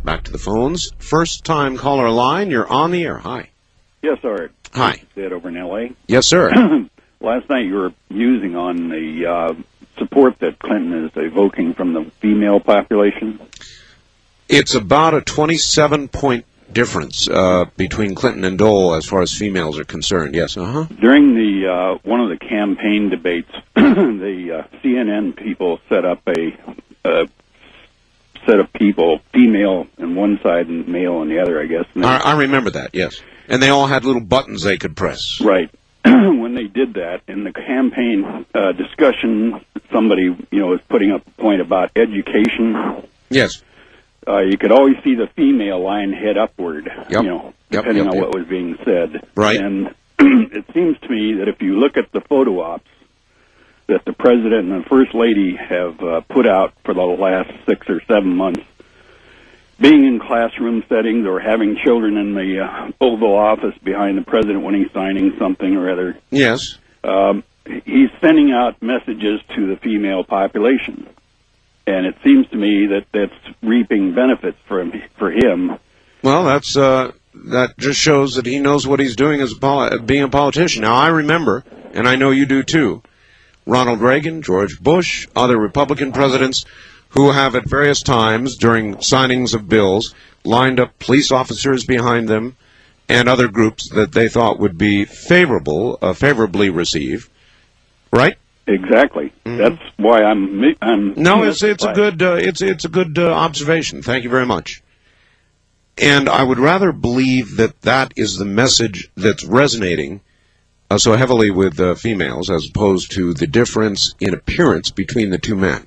Back to the phones. First-time caller line. You're on the air. Hi. Yes, sir. Hi. Sid over in L.A. Yes, sir. Last night you were musing on the support that Clinton is evoking from the female population. It's about a 27-point difference between Clinton and Dole as far as females are concerned. Yes, During the one of the campaign debates, the CNN people set up a set of people, female on one side and male on the other, I guess. I remember that, yes. And they all had little buttons they could press. Right. When they did that, in the campaign discussion, somebody, was putting up a point about education. Yes. You could always see the female line head upward, depending on what was being said. Right. And it seems to me that if you look at the photo ops that the President and the First Lady have put out for the last 6 or 7 months, being in classroom settings or having children in the Oval Office behind the President when he's signing something or other. Yes. He's sending out messages to the female population. And it seems to me that that's reaping benefits for him. Well, that just shows that he knows what he's doing as being a politician. Now, I remember, and I know you do too, Ronald Reagan, George Bush, other Republican presidents who have at various times during signings of bills lined up police officers behind them and other groups that they thought would be favorably received. Right? Exactly. Mm-hmm. That's why I'm. No, it's a good observation. Thank you very much. And I would rather believe that is the message that's resonating so heavily with females, as opposed to the difference in appearance between the two men.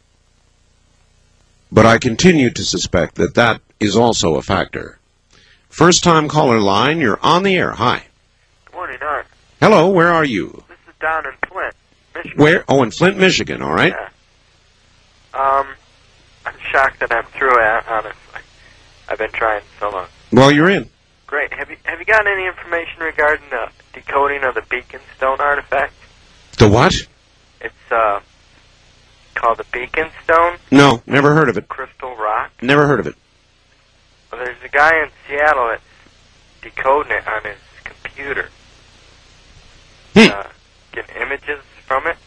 But I continue to suspect that is also a factor. First-time caller line, you're on the air. Hi. Good morning, Art. Hello, where are you? This is down in Flint, Michigan. Where? Oh, in Flint, Michigan, all right. Yeah. I'm shocked that I'm through it, honestly. I've been trying so long. Well, you're in. Great. Have you gotten any information regarding the decoding of the Beacon Stone artifact? The what? It's called the Beacon Stone. No, never heard of it. Crystal rock. Never heard of it. Well, there's a guy in Seattle that's decoding it on his computer. Getting images from it.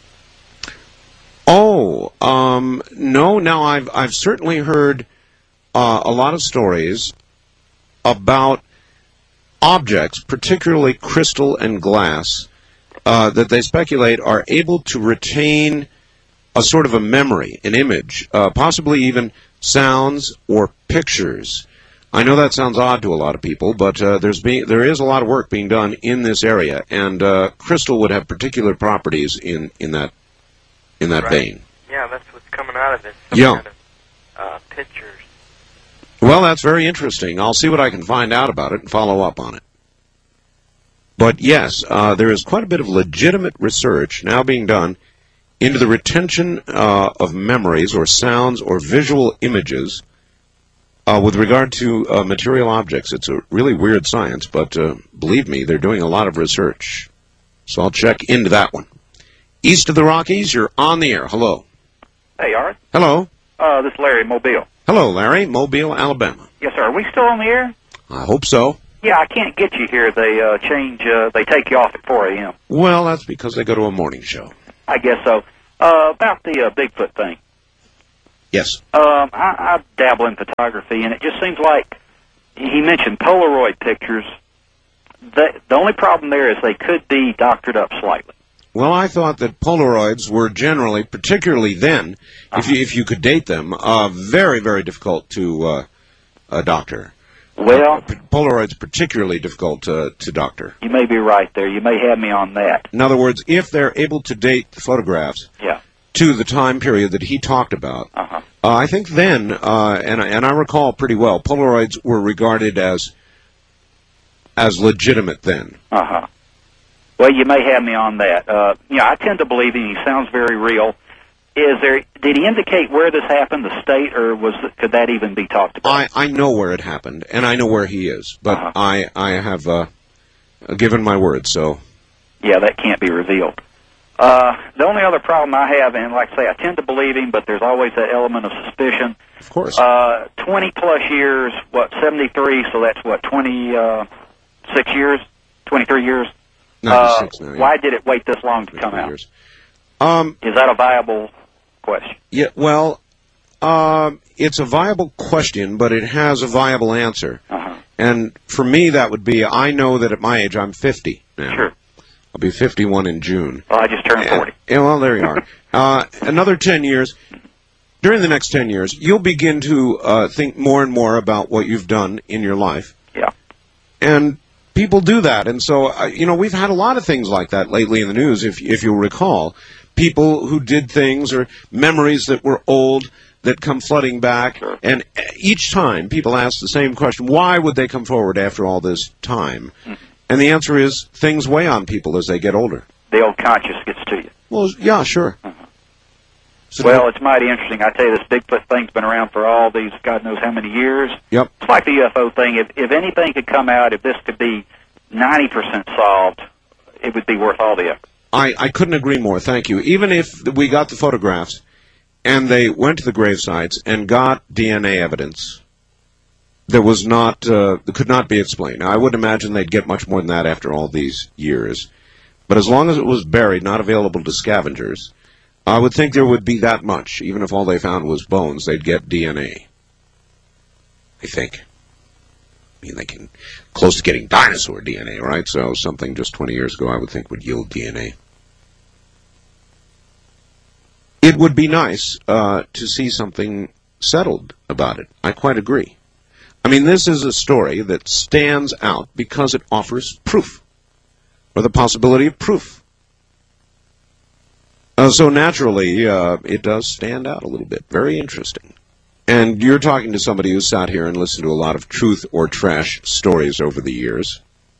Oh, no. Now I've certainly heard a lot of stories about objects, particularly crystal and glass, that they speculate are able to retain a sort of a memory, an image, possibly even sounds or pictures. I know that sounds odd to a lot of people, but there is a lot of work being done in this area, and crystal would have particular properties in that right. vein. Yeah, that's what's coming out of this. Kind of pictures. Well, that's very interesting. I'll see what I can find out about it and follow up on it. But yes, there is quite a bit of legitimate research now being done into the retention of memories or sounds or visual images with regard to material objects. It's a really weird science, but believe me, they're doing a lot of research. So I'll check into that one. East of the Rockies, you're on the air. Hello. Hey, Art. Hello. This is Larry, Mobile. Hello, Larry. Mobile, Alabama. Yes, sir. Are we still on the air? I hope so. Yeah, I can't get you here. They they take you off at 4 a.m. Well, that's because they go to a morning show. I guess so. About the Bigfoot thing. Yes. I dabble in photography, and it just seems like he mentioned Polaroid pictures. The only problem there is they could be doctored up slightly. Well, I thought that Polaroids were generally, particularly then, if you could date them, very, very difficult to doctor. Well, Polaroids particularly difficult to doctor. You may be right there. You may have me on that. In other words, if they're able to date the photographs to the time period that he talked about, I think then, and I recall pretty well, Polaroids were regarded as legitimate then. Well, you may have me on that. I tend to believe him. He sounds very real. Did he indicate where this happened, the state, or could that even be talked about? I know where it happened, and I know where he is, but I have given my word, so. Yeah, that can't be revealed. The only other problem I have, and like I say, I tend to believe him, but there's always that element of suspicion. Of course. 20-plus years, 73, so that's 26 years, 23 years? 96 now, yeah. Why did it wait this long to come out? Years. Is that a viable question? Yeah, well, it's a viable question, but it has a viable answer. Uh-huh. And for me, that would be, I know that at my age, I'm 50 now. Sure. I'll be 51 in June. Well, I just turned 40. Yeah, well, there you are. Another 10 years. During the next 10 years, you'll begin to think more and more about what you've done in your life. Yeah. And people do that. And so, we've had a lot of things like that lately in the news, if you'll recall. People who did things or memories that were old that come flooding back. Sure. And each time people ask the same question, why would they come forward after all this time? Mm-hmm. And the answer is things weigh on people as they get older. The old conscience gets to you. Well, yeah, sure. Uh-huh. So well, it's mighty interesting. I tell you, this Bigfoot thing's been around for all these God knows how many years. Yep. It's like the UFO thing. If anything could come out, if this could be 90% solved, it would be worth all the effort. I couldn't agree more, thank you. Even if we got the photographs and they went to the grave sites and got DNA evidence that was not, that could not be explained. Now, I would imagine they'd get much more than that after all these years. But as long as it was buried, not available to scavengers, I would think there would be that much. Even if all they found was bones, they'd get DNA. I think. I mean, they can close to getting dinosaur DNA, right? So something just 20 years ago I would think would yield DNA. It would be nice to see something settled about it. I quite agree. I mean, this is a story that stands out because it offers proof, or the possibility of proof. So naturally, it does stand out a little bit. Very interesting. And you're talking to somebody who's sat here and listened to a lot of truth or trash stories over the years.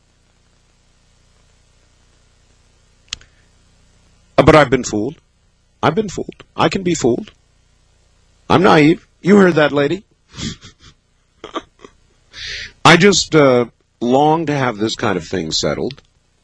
But I've been fooled. I've been fooled. I can be fooled. I'm naive. You heard that, lady. I just long to have this kind of thing settled.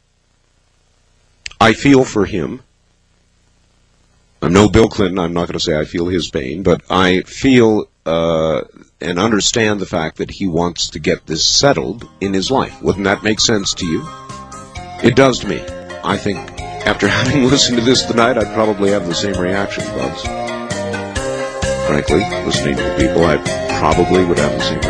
I feel for him. I'm no Bill Clinton. I'm not going to say I feel his pain, but I feel and understand the fact that he wants to get this settled in his life. Wouldn't that make sense to you? It does to me. I think after having listened to this tonight, I'd probably have the same reaction, Bugs. Frankly, listening to the people, I probably would have the same reaction.